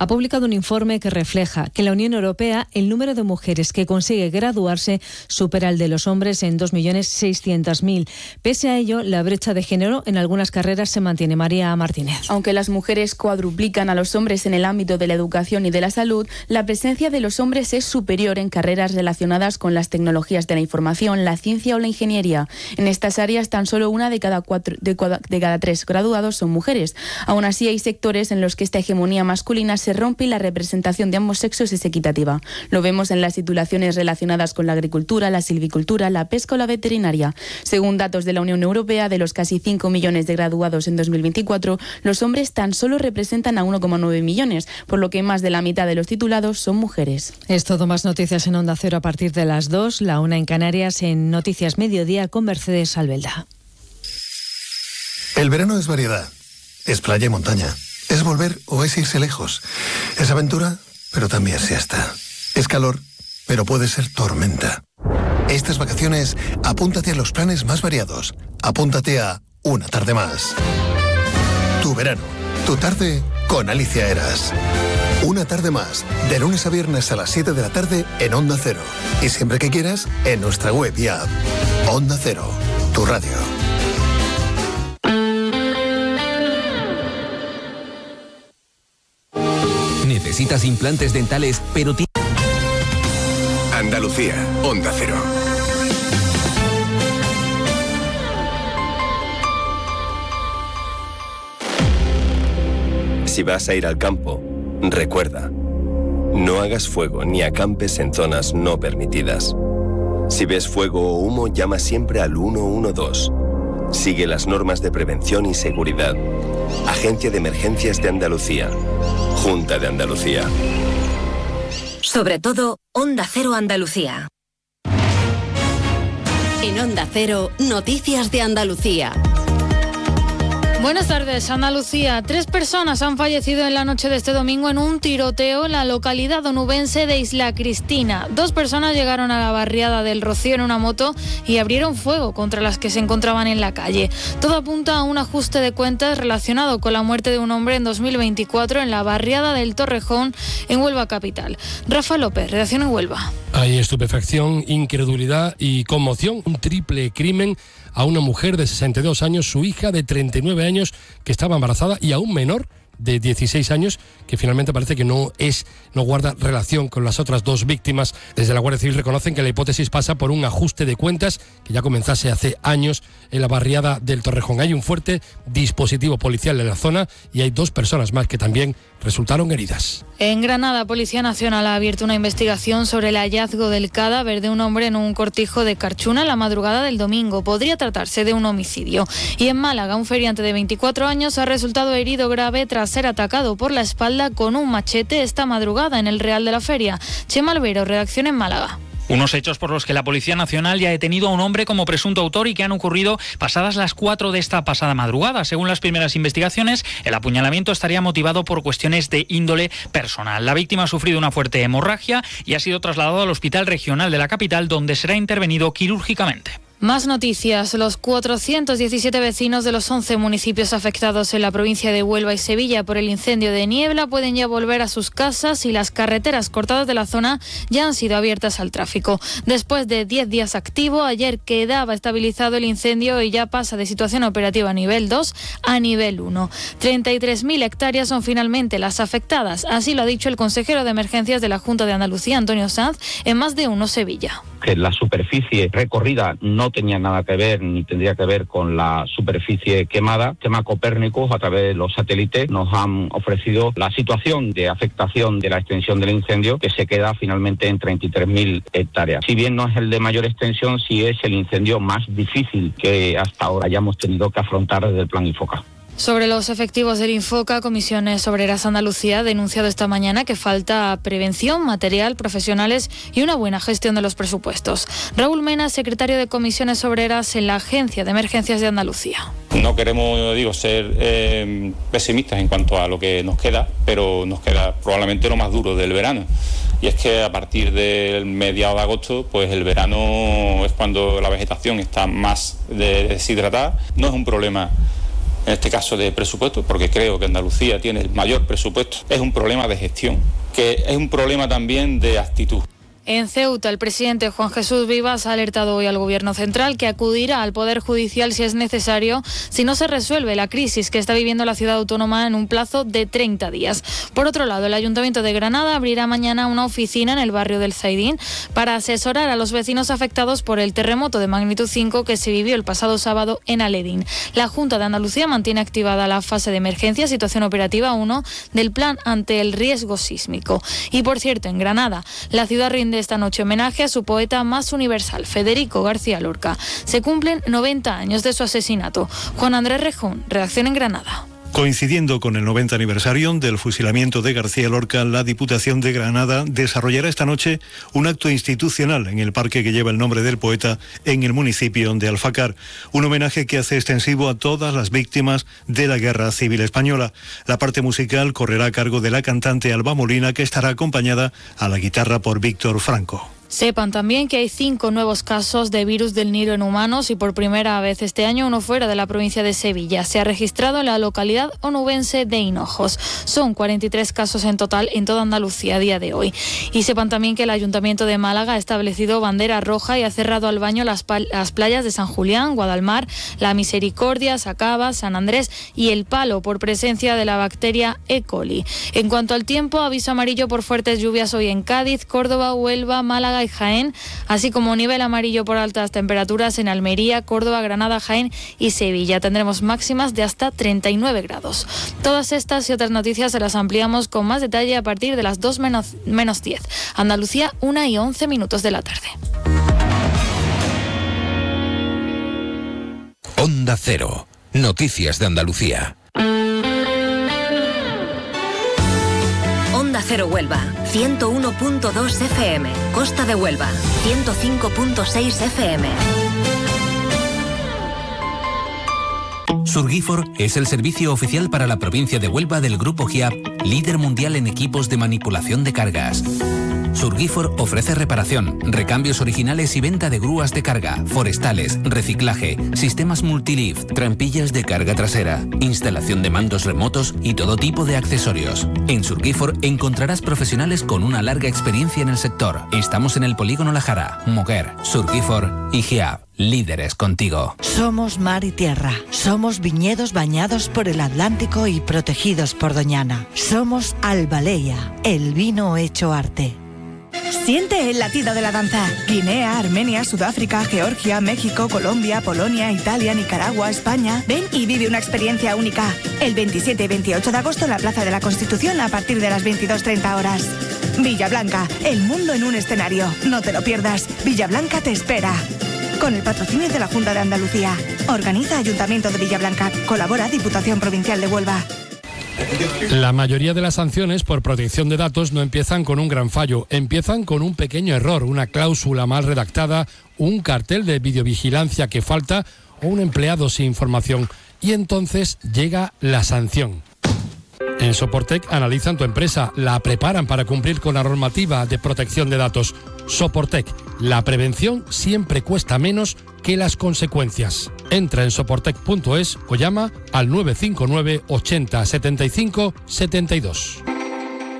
ha publicado un informe que refleja que en la Unión Europea el número de mujeres que consigue graduarse supera el de los hombres en 2.600.000. Pese a ello, la brecha de género en algunas carreras se mantiene. María Martínez. Aunque las mujeres cuadruplican a los hombres en el ámbito de la educación y de la salud, la presencia de los hombres es superior en carreras relacionadas con las tecnologías de la información, la ciencia o la ingeniería. En estas áreas, tan solo una de cada tres graduados son mujeres. Aún así, hay sectores en los que esta hegemonía masculina se rompe y la representación de ambos sexos es equitativa. Lo vemos en las titulaciones relacionadas con la agricultura, la silvicultura, la pesca o la veterinaria. Según datos de la Unión Europea, de los casi 5 millones de graduados en 2024, los hombres tan solo representan a 1,9 millones, por lo que más de la mitad de los titulados son mujeres. Es todo. Más noticias en Onda Cero a partir de las 2, la 1 en Canarias, en Noticias Mediodía con Mercedes Albelda. El verano es variedad, es playa y montaña, es volver o es irse lejos, es aventura, pero también siesta, es calor, pero puede ser tormenta. Estas vacaciones, apúntate a los planes más variados, apúntate a Una Tarde Más. Tu verano, tu tarde con Alicia Eras. Una Tarde Más, de lunes a viernes a las 7 de la tarde en Onda Cero. Y siempre que quieras, en nuestra web y app. Onda Cero, tu radio. ¿Necesitas implantes dentales, pero Andalucía, Onda Cero. Si vas a ir al campo, recuerda, no hagas fuego ni acampes en zonas no permitidas. Si ves fuego o humo, llama siempre al 112. Sigue las normas de prevención y seguridad. Agencia de Emergencias de Andalucía. Junta de Andalucía. Sobre todo, Onda Cero Andalucía. En Onda Cero, Noticias de Andalucía. Buenas tardes, Andalucía. 3 personas han fallecido en la noche de este domingo en un tiroteo en la localidad onubense de Isla Cristina. 2 personas llegaron a la barriada del Rocío en una moto y abrieron fuego contra las que se encontraban en la calle. Todo apunta a un ajuste de cuentas relacionado con la muerte de un hombre en 2024 en la barriada del Torrejón, en Huelva capital. Rafa López, redacción en Huelva. Hay estupefacción, incredulidad y conmoción. Un triple crimen a una mujer de 62 años, su hija de 39 años que estaba embarazada y a un menor de 16 años que finalmente parece que no guarda relación con las otras 2 víctimas. Desde la Guardia Civil reconocen que la hipótesis pasa por un ajuste de cuentas que ya comenzase hace años en la barriada del Torrejón. Hay un fuerte dispositivo policial en la zona y hay 2 personas más que también resultaron heridas. En Granada, Policía Nacional ha abierto una investigación sobre el hallazgo del cadáver de un hombre en un cortijo de Carchuna la madrugada del domingo. Podría tratarse de un homicidio. Y en Málaga, un feriante de 24 años ha resultado herido grave tras ser atacado por la espalda con un machete esta madrugada en el Real de la Feria. Chema Albero, redacción en Málaga. Unos hechos por los que la Policía Nacional ya ha detenido a un hombre como presunto autor y que han ocurrido pasadas las 4 de esta pasada madrugada. Según las primeras investigaciones, el apuñalamiento estaría motivado por cuestiones de índole personal. La víctima ha sufrido una fuerte hemorragia y ha sido trasladado al Hospital Regional de la capital, donde será intervenido quirúrgicamente. Más noticias. Los 417 vecinos de los 11 municipios afectados en la provincia de Huelva y Sevilla por el incendio de Niebla pueden ya volver a sus casas y las carreteras cortadas de la zona ya han sido abiertas al tráfico. Después de 10 días activo, ayer quedaba estabilizado el incendio y ya pasa de situación operativa a nivel 2 a nivel 1. 33.000 hectáreas son finalmente las afectadas. Así lo ha dicho el consejero de Emergencias de la Junta de Andalucía, Antonio Sanz, en Más de Uno Sevilla. Que la superficie recorrida no tenía nada que ver ni tendría que ver con la superficie quemada. Tema Copérnicus, a través de los satélites, nos han ofrecido la situación de afectación de la extensión del incendio, que se queda finalmente en 33.000 hectáreas. Si bien no es el de mayor extensión, sí es el incendio más difícil que hasta ahora hayamos tenido que afrontar desde el Plan Infoca. Sobre los efectivos del Infoca, Comisiones Obreras Andalucía ha denunciado esta mañana que falta prevención, material, profesionales y una buena gestión de los presupuestos. Raúl Mena, secretario de Comisiones Obreras en la Agencia de Emergencias de Andalucía. No queremos, ser pesimistas en cuanto a lo que nos queda, pero nos queda probablemente lo más duro del verano. Y es que a partir del mediado de agosto, pues el verano es cuando la vegetación está más deshidratada. No es un problema en este caso de presupuesto, porque creo que Andalucía tiene el mayor presupuesto, es un problema de gestión, que es un problema también de actitud. En Ceuta, el presidente Juan Jesús Vivas ha alertado hoy al Gobierno central que acudirá al Poder Judicial si es necesario, si no se resuelve la crisis que está viviendo la ciudad autónoma en un plazo de 30 días. Por otro lado, el Ayuntamiento de Granada abrirá mañana una oficina en el barrio del Zaidín para asesorar a los vecinos afectados por el terremoto de magnitud 5 que se vivió el pasado sábado en Aledín. La Junta de Andalucía mantiene activada la fase de emergencia, situación operativa 1 del plan ante el riesgo sísmico. Y por cierto, en Granada, la ciudad rinde esta noche homenaje a su poeta más universal, Federico García Lorca. Se cumplen 90 años de su asesinato. Juan Andrés Rejón, redacción en Granada. Coincidiendo con el 90 aniversario del fusilamiento de García Lorca, la Diputación de Granada desarrollará esta noche un acto institucional en el parque que lleva el nombre del poeta en el municipio de Alfacar. Un homenaje que hace extensivo a todas las víctimas de la Guerra Civil Española. La parte musical correrá a cargo de la cantante Alba Molina, que estará acompañada a la guitarra por Víctor Franco. Sepan también que hay 5 nuevos casos de virus del Nilo en humanos y por primera vez este año uno fuera de la provincia de Sevilla. Se ha registrado en la localidad onubense de Hinojos. Son 43 casos en total en toda Andalucía a día de hoy. Y sepan también que el Ayuntamiento de Málaga ha establecido bandera roja y ha cerrado al baño las playas de San Julián, Guadalmar, La Misericordia, Sacaba, San Andrés y El Palo por presencia de la bacteria E. coli. En cuanto al tiempo, aviso amarillo por fuertes lluvias hoy en Cádiz, Córdoba, Huelva, Málaga y Jaén, así como nivel amarillo por altas temperaturas en Almería, Córdoba, Granada, Jaén y Sevilla. Tendremos máximas de hasta 39 grados. Todas estas y otras noticias se las ampliamos con más detalle a partir de las 2 menos 10. Andalucía, 1:11 de la tarde. Onda Cero. Noticias de Andalucía. Onda Cero Huelva, 101.2 FM. Costa de Huelva, 105.6 FM. Surgifor es el servicio oficial para la provincia de Huelva del Grupo GIAP, líder mundial en equipos de manipulación de cargas. Surgifor ofrece reparación, recambios originales y venta de grúas de carga, forestales, reciclaje, sistemas multilift, trampillas de carga trasera, instalación de mandos remotos y todo tipo de accesorios. En Surgifor encontrarás profesionales con una larga experiencia en el sector. Estamos en el Polígono La Jara, Moguer, Surgifor y GIAP. Líderes contigo. Somos mar y tierra. Somos viñedos bañados por el Atlántico y protegidos por Doñana. Somos Albaleya, el vino hecho arte. Siente el latido de la danza. Guinea, Armenia, Sudáfrica, Georgia, México, Colombia, Polonia, Italia, Nicaragua, España. Ven y vive una experiencia única. El 27 y 28 de agosto en la Plaza de la Constitución a partir de las 22:30 horas. Villablanca, el mundo en un escenario. No te lo pierdas. Villablanca te espera. Con el patrocinio de la Junta de Andalucía. Organiza Ayuntamiento de Villablanca. Colabora Diputación Provincial de Huelva. La mayoría de las sanciones por protección de datos no empiezan con un gran fallo, empiezan con un pequeño error, una cláusula mal redactada, un cartel de videovigilancia que falta o un empleado sin información. Y entonces llega la sanción. En Soportec analizan tu empresa, la preparan para cumplir con la normativa de protección de datos. Soportec, la prevención siempre cuesta menos que las consecuencias. Entra en soportec.es o llama al 959 80 75 72.